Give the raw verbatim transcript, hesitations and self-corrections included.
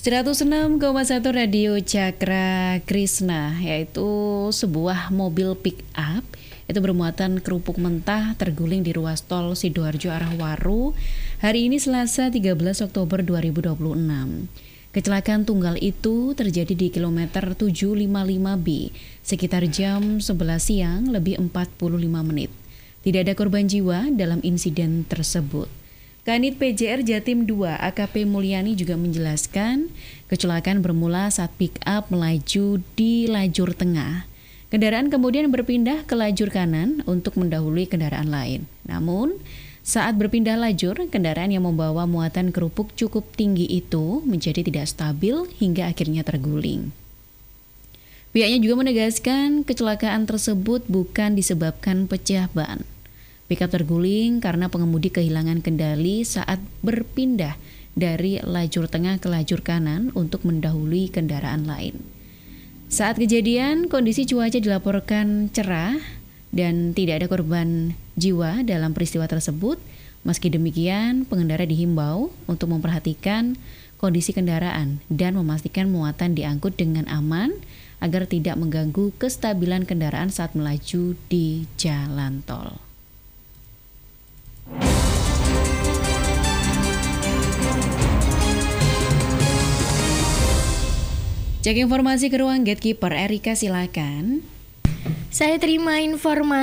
seratus enam koma satu Radio Cakra Krisna, yaitu sebuah mobil pick up itu bermuatan kerupuk mentah terguling di ruas tol Sidoarjo arah Waru hari ini Selasa tiga belas Oktober dua ribu dua puluh enam. Kecelakaan tunggal itu terjadi di kilometer tujuh lima lima B sekitar jam sebelas siang lebih empat puluh lima menit. Tidak ada korban jiwa dalam insiden tersebut. Kanit P J R Jatim dua A K P Mulyani juga menjelaskan kecelakaan bermula saat pick up melaju di lajur tengah. Kendaraan kemudian berpindah ke lajur kanan untuk mendahului kendaraan lain. Namun, saat berpindah lajur, kendaraan yang membawa muatan kerupuk cukup tinggi itu menjadi tidak stabil hingga akhirnya terguling. Pihaknya juga menegaskan kecelakaan tersebut bukan disebabkan pecah ban. Pickup terguling karena pengemudi kehilangan kendali saat berpindah dari lajur tengah ke lajur kanan untuk mendahului kendaraan lain. Saat kejadian, kondisi cuaca dilaporkan cerah dan tidak ada korban jiwa dalam peristiwa tersebut. Meski demikian, pengendara dihimbau untuk memperhatikan kondisi kendaraan dan memastikan muatan diangkut dengan aman agar tidak mengganggu kestabilan kendaraan saat melaju di jalan tol. Cek informasi ke ruang Gatekeeper, Erika silakan. Saya terima informasi